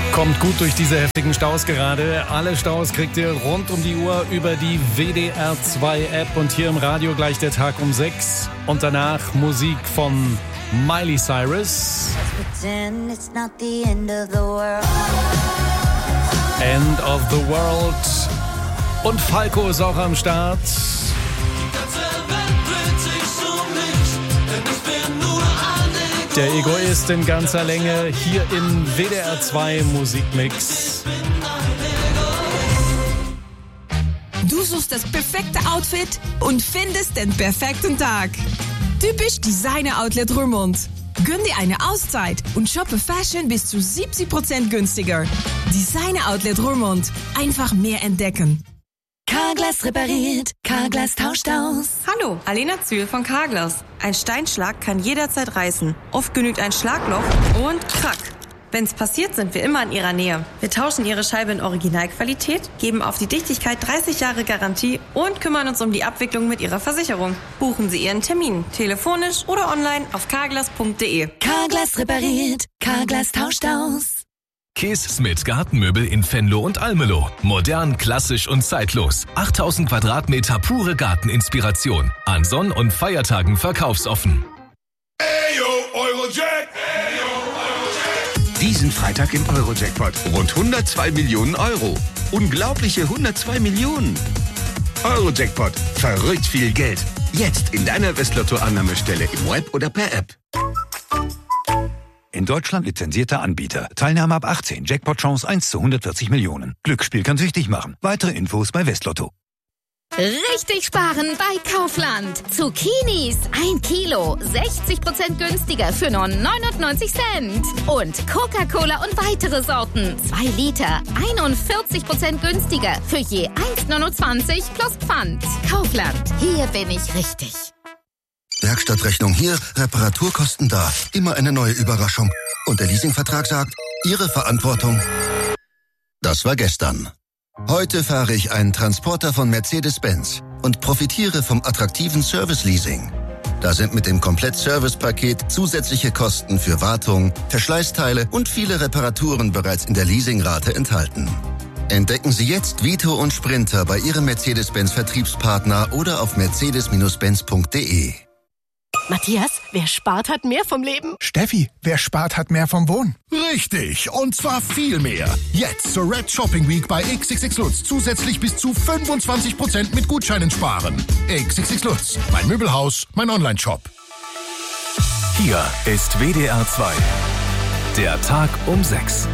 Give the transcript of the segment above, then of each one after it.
Kommt gut durch diese heftigen Staus gerade. Alle Staus kriegt ihr rund um die Uhr über die WDR 2 App und hier im Radio gleich der Tag um 6. Und danach Musik von Miley Cyrus. End of the World. Und Falco ist auch am Start. Der Egoist in ganzer Länge hier im WDR 2 Musikmix. Du suchst das perfekte Outfit und findest den perfekten Tag. Typisch Designer Outlet Roermond. Gönn dir eine Auszeit und shoppe Fashion bis zu 70% günstiger. Designer Outlet Roermond. Einfach mehr entdecken. Carglass repariert, Carglass tauscht aus. Hallo, Alena Zühl von Carglass. Ein Steinschlag kann jederzeit reißen. Oft genügt ein Schlagloch und krack. Wenn's passiert, sind wir immer in Ihrer Nähe. Wir tauschen Ihre Scheibe in Originalqualität, geben auf die Dichtigkeit 30 Jahre Garantie und kümmern uns um die Abwicklung mit Ihrer Versicherung. Buchen Sie Ihren Termin, telefonisch oder online auf carglass.de. Carglass repariert, Carglass tauscht aus. Kies mit Gartenmöbel in Venlo und Almelo. Modern, klassisch und zeitlos. 8000 Quadratmeter pure Garteninspiration. An Sonn- und Feiertagen verkaufsoffen. Ayo, Eurojack! Ayo, Eurojack! Diesen Freitag im Eurojackpot. Rund 102 Millionen Euro. Unglaubliche 102 Millionen. Eurojackpot. Verrückt viel Geld. Jetzt in deiner Westlotto-Annahmestelle im Web oder per App. In Deutschland lizenzierter Anbieter. Teilnahme ab 18. Jackpot-Chance 1 zu 140 Millionen. Glücksspiel kann süchtig machen. Weitere Infos bei Westlotto. Richtig sparen bei Kaufland. Zucchinis 1 Kilo, 60% günstiger für nur 99 Cent. Und Coca-Cola und weitere Sorten, 2 Liter, 41% günstiger für je 1,29 plus Pfand. Kaufland, hier bin ich richtig. Werkstattrechnung hier, Reparaturkosten da. Immer eine neue Überraschung. Und der Leasingvertrag sagt, Ihre Verantwortung. Das war gestern. Heute fahre ich einen Transporter von Mercedes-Benz und profitiere vom attraktiven Service-Leasing. Da sind mit dem Komplett-Service-Paket zusätzliche Kosten für Wartung, Verschleißteile und viele Reparaturen bereits in der Leasingrate enthalten. Entdecken Sie jetzt Vito und Sprinter bei Ihrem Mercedes-Benz-Vertriebspartner oder auf mercedes-benz.de. Matthias, wer spart, hat mehr vom Leben. Steffi, wer spart, hat mehr vom Wohnen. Richtig, und zwar viel mehr. Jetzt zur Red Shopping Week bei XXX Lutz zusätzlich bis zu 25% mit Gutscheinen sparen. XXX Lutz, mein Möbelhaus, mein Online-Shop. Hier ist WDR 2. Der Tag um 6.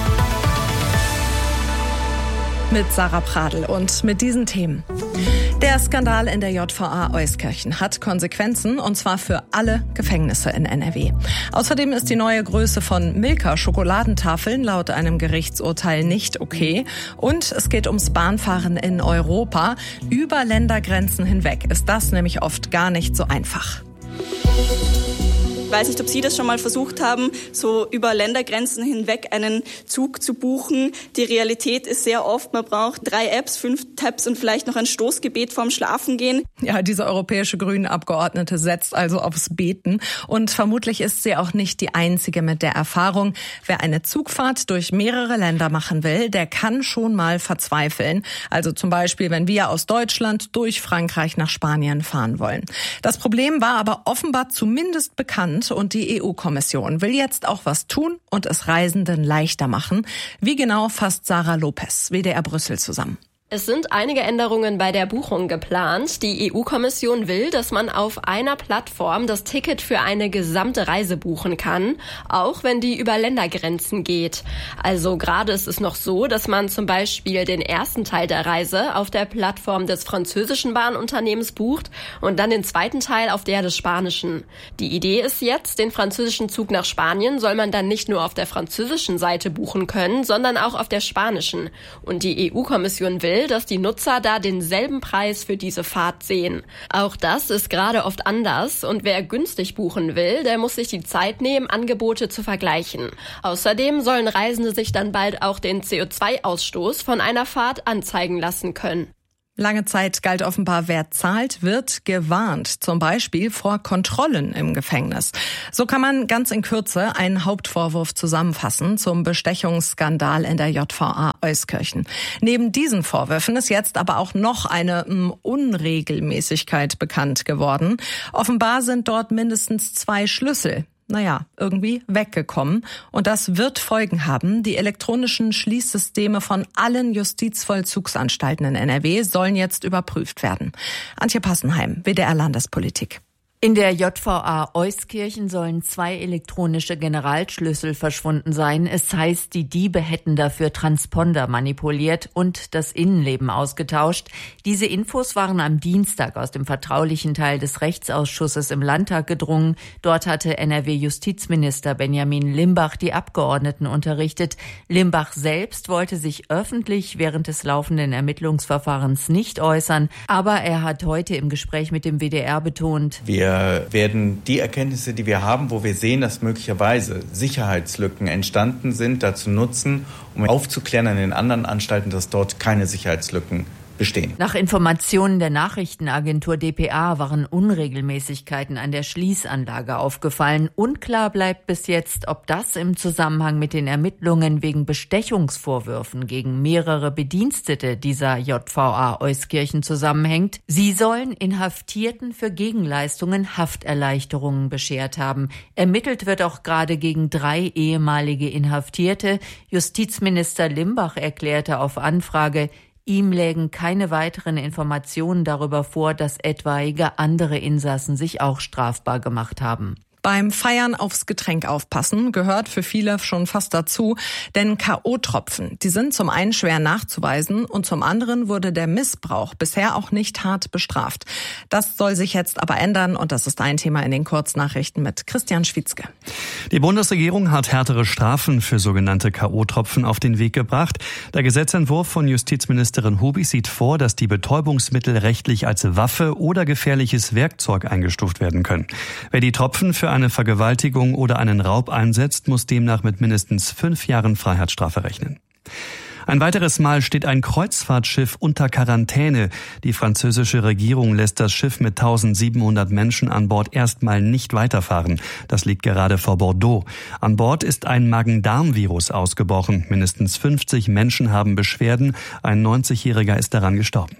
Mit Sarah Pradl und mit diesen Themen. Der Skandal in der JVA Euskirchen hat Konsequenzen, und zwar für alle Gefängnisse in NRW. Außerdem ist die neue Größe von Milka-Schokoladentafeln laut einem Gerichtsurteil nicht okay. Und es geht ums Bahnfahren in Europa. Über Ländergrenzen hinweg ist das nämlich oft gar nicht so einfach. Ich weiß nicht, ob Sie das schon mal versucht haben, so über Ländergrenzen hinweg einen Zug zu buchen. Die Realität ist sehr oft, man braucht 3 Apps, 5 Tabs und vielleicht noch ein Stoßgebet vorm Schlafengehen. Ja, diese europäische Grünen-Abgeordnete setzt also aufs Beten. Und vermutlich ist sie auch nicht die Einzige mit der Erfahrung. Wer eine Zugfahrt durch mehrere Länder machen will, der kann schon mal verzweifeln. Also zum Beispiel, wenn wir aus Deutschland durch Frankreich nach Spanien fahren wollen. Das Problem war aber offenbar zumindest bekannt. Und die EU-Kommission will jetzt auch was tun und es Reisenden leichter machen. Wie genau fasst Sarah Lopez, WDR Brüssel, zusammen? Es sind einige Änderungen bei der Buchung geplant. Die EU-Kommission will, dass man auf einer Plattform das Ticket für eine gesamte Reise buchen kann, auch wenn die über Ländergrenzen geht. Also gerade ist es noch so, dass man zum Beispiel den ersten Teil der Reise auf der Plattform des französischen Bahnunternehmens bucht und dann den zweiten Teil auf der des spanischen. Die Idee ist jetzt, den französischen Zug nach Spanien soll man dann nicht nur auf der französischen Seite buchen können, sondern auch auf der spanischen. Und die EU-Kommission will, dass die Nutzer da denselben Preis für diese Fahrt sehen. Auch das ist gerade oft anders und wer günstig buchen will, der muss sich die Zeit nehmen, Angebote zu vergleichen. Außerdem sollen Reisende sich dann bald auch den CO2-Ausstoß von einer Fahrt anzeigen lassen können. Lange Zeit galt offenbar, wer zahlt, wird gewarnt, zum Beispiel vor Kontrollen im Gefängnis. So kann man ganz in Kürze einen Hauptvorwurf zusammenfassen zum Bestechungsskandal in der JVA Euskirchen. Neben diesen Vorwürfen ist jetzt aber auch noch eine Unregelmäßigkeit bekannt geworden. Offenbar sind dort mindestens 2 Schlüssel irgendwie weggekommen. Und das wird Folgen haben. Die elektronischen Schließsysteme von allen Justizvollzugsanstalten in NRW sollen jetzt überprüft werden. Antje Passenheim, WDR Landespolitik. In der JVA Euskirchen sollen 2 elektronische Generalschlüssel verschwunden sein. Es heißt, die Diebe hätten dafür Transponder manipuliert und das Innenleben ausgetauscht. Diese Infos waren am Dienstag aus dem vertraulichen Teil des Rechtsausschusses im Landtag gedrungen. Dort hatte NRW-Justizminister Benjamin Limbach die Abgeordneten unterrichtet. Limbach selbst wollte sich öffentlich während des laufenden Ermittlungsverfahrens nicht äußern. Aber er hat heute im Gespräch mit dem WDR betont: Wir werden die Erkenntnisse, die wir haben, wo wir sehen, dass möglicherweise Sicherheitslücken entstanden sind, dazu nutzen, um aufzuklären an den anderen Anstalten, dass dort keine Sicherheitslücken bestehen. Nach Informationen der Nachrichtenagentur dpa waren Unregelmäßigkeiten an der Schließanlage aufgefallen. Unklar bleibt bis jetzt, ob das im Zusammenhang mit den Ermittlungen wegen Bestechungsvorwürfen gegen mehrere Bedienstete dieser JVA Euskirchen zusammenhängt. Sie sollen Inhaftierten für Gegenleistungen Hafterleichterungen beschert haben. Ermittelt wird auch gerade gegen 3 ehemalige Inhaftierte. Justizminister Limbach erklärte auf Anfrage, ihm lägen keine weiteren Informationen darüber vor, dass etwaige andere Insassen sich auch strafbar gemacht haben. Beim Feiern aufs Getränk aufpassen gehört für viele schon fast dazu, denn K.O.-Tropfen, die sind zum einen schwer nachzuweisen und zum anderen wurde der Missbrauch bisher auch nicht hart bestraft. Das soll sich jetzt aber ändern und das ist ein Thema in den Kurznachrichten mit Christian Schwietzke. Die Bundesregierung hat härtere Strafen für sogenannte K.O.-Tropfen auf den Weg gebracht. Der Gesetzentwurf von Justizministerin Hubig sieht vor, dass die Betäubungsmittel rechtlich als Waffe oder gefährliches Werkzeug eingestuft werden können. Wer die Tropfen für eine Vergewaltigung oder einen Raub einsetzt, muss demnach mit mindestens 5 Jahren Freiheitsstrafe rechnen. Ein weiteres Mal steht ein Kreuzfahrtschiff unter Quarantäne. Die französische Regierung lässt das Schiff mit 1700 Menschen an Bord erstmal nicht weiterfahren. Das liegt gerade vor Bordeaux. An Bord ist ein Magen-Darm-Virus ausgebrochen. Mindestens 50 Menschen haben Beschwerden. Ein 90-Jähriger ist daran gestorben.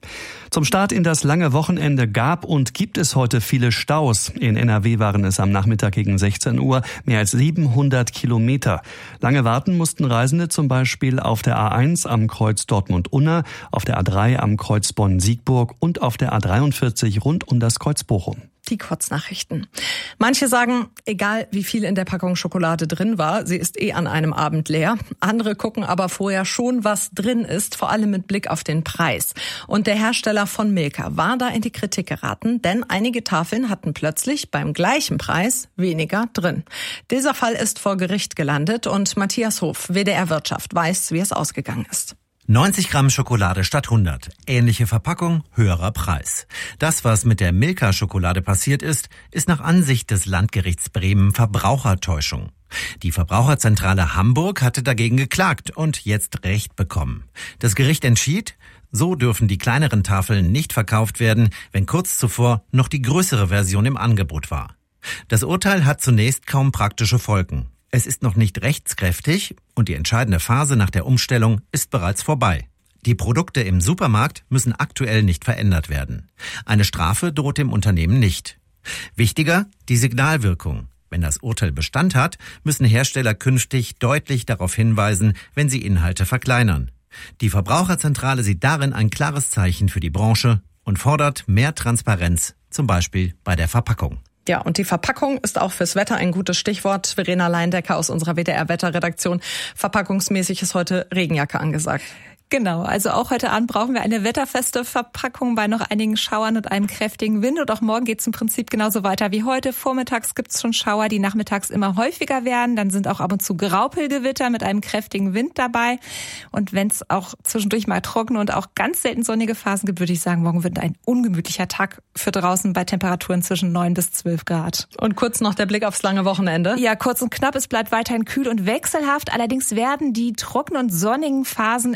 Zum Start in das lange Wochenende gab und gibt es heute viele Staus. In NRW waren es am Nachmittag gegen 16 Uhr mehr als 700 Kilometer. Lange warten mussten Reisende zum Beispiel auf der A1 am Kreuz Dortmund-Unna, auf der A3 am Kreuz Bonn-Siegburg und auf der A43 rund um das Kreuz Bochum. Die Kurznachrichten. Manche sagen, egal wie viel in der Packung Schokolade drin war, sie ist an einem Abend leer. Andere gucken aber vorher schon, was drin ist, vor allem mit Blick auf den Preis. Und der Hersteller von Milka war da in die Kritik geraten, denn einige Tafeln hatten plötzlich beim gleichen Preis weniger drin. Dieser Fall ist vor Gericht gelandet und Matthias Hof, WDR Wirtschaft, weiß, wie es ausgegangen ist. 90 Gramm Schokolade statt 100. Ähnliche Verpackung, höherer Preis. Das, was mit der Milka-Schokolade passiert ist nach Ansicht des Landgerichts Bremen Verbrauchertäuschung. Die Verbraucherzentrale Hamburg hatte dagegen geklagt und jetzt Recht bekommen. Das Gericht entschied, so dürfen die kleineren Tafeln nicht verkauft werden, wenn kurz zuvor noch die größere Version im Angebot war. Das Urteil hat zunächst kaum praktische Folgen. Es ist noch nicht rechtskräftig und die entscheidende Phase nach der Umstellung ist bereits vorbei. Die Produkte im Supermarkt müssen aktuell nicht verändert werden. Eine Strafe droht dem Unternehmen nicht. Wichtiger, die Signalwirkung. Wenn das Urteil Bestand hat, müssen Hersteller künftig deutlich darauf hinweisen, wenn sie Inhalte verkleinern. Die Verbraucherzentrale sieht darin ein klares Zeichen für die Branche und fordert mehr Transparenz, zum Beispiel bei der Verpackung. Ja, und die Verpackung ist auch fürs Wetter ein gutes Stichwort. Verena Leindecker aus unserer WDR-Wetterredaktion. Verpackungsmäßig ist heute Regenjacke angesagt. Genau, also auch heute Abend brauchen wir eine wetterfeste Verpackung bei noch einigen Schauern und einem kräftigen Wind. Und auch morgen geht es im Prinzip genauso weiter wie heute. Vormittags gibt es schon Schauer, die nachmittags immer häufiger werden. Dann sind auch ab und zu Graupelgewitter mit einem kräftigen Wind dabei. Und wenn es auch zwischendurch mal trockene und auch ganz selten sonnige Phasen gibt, würde ich sagen, morgen wird ein ungemütlicher Tag für draußen bei Temperaturen zwischen 9 bis 12 Grad. Und kurz noch der Blick aufs lange Wochenende. Ja, kurz und knapp. Es bleibt weiterhin kühl und wechselhaft. Allerdings werden die trockenen und sonnigen Phasen etwas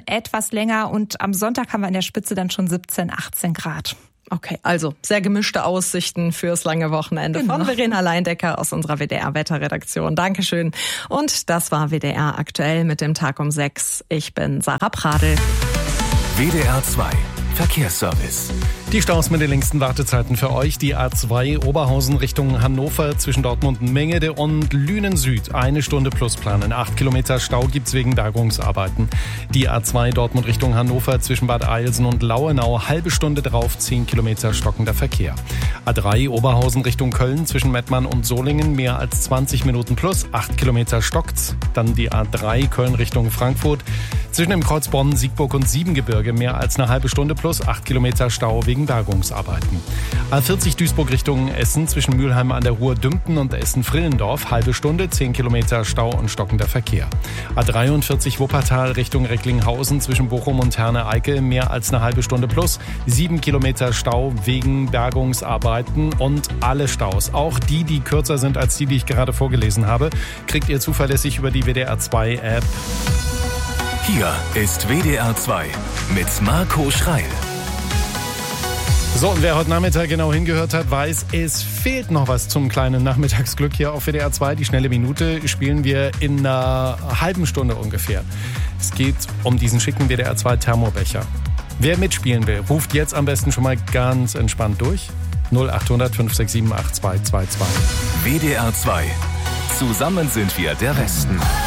etwas länger und am Sonntag haben wir in der Spitze dann schon 17, 18 Grad. Okay, also sehr gemischte Aussichten fürs lange Wochenende von Verena Leindecker aus unserer WDR-Wetterredaktion. Dankeschön. Und das war WDR aktuell mit dem Tag um 6. Ich bin Sarah Pradl. WDR 2 Verkehrsservice. Die Staus mit den längsten Wartezeiten für euch. Die A2 Oberhausen Richtung Hannover zwischen Dortmund-Mengede und Lünen Süd. 1 Stunde plus planen. 8 Kilometer Stau gibt's wegen Bergungsarbeiten. Die A2 Dortmund Richtung Hannover zwischen Bad Eilsen und Lauenau. Halbe Stunde drauf, 10 Kilometer stockender Verkehr. A3 Oberhausen Richtung Köln zwischen Mettmann und Solingen. Mehr als 20 Minuten plus. 8 Kilometer stockt's. Dann die A3 Köln Richtung Frankfurt. Zwischen dem Kreuz Bonn, Siegburg und Siebengebirge. Mehr als eine halbe Stunde plus. 8 Kilometer Stau wegen Bergungsarbeiten. A40 Duisburg Richtung Essen zwischen Mülheim an der Ruhr-Dümpen und Essen-Frillendorf. Halbe Stunde, 10 Kilometer Stau und stockender Verkehr. A43 Wuppertal Richtung Recklinghausen zwischen Bochum und Herne-Eickel. Mehr als eine halbe Stunde plus. 7 Kilometer Stau wegen Bergungsarbeiten und alle Staus, auch die kürzer sind als die ich gerade vorgelesen habe, kriegt ihr zuverlässig über die WDR 2 App. Hier ist WDR 2 mit Marco Schreil. So, und wer heute Nachmittag genau hingehört hat, weiß, es fehlt noch was zum kleinen Nachmittagsglück hier auf WDR 2. Die schnelle Minute spielen wir in einer halben Stunde ungefähr. Es geht um diesen schicken WDR 2 Thermobecher. Wer mitspielen will, ruft jetzt am besten schon mal ganz entspannt durch. 0800 567 8222. WDR 2. Zusammen sind wir der Westen.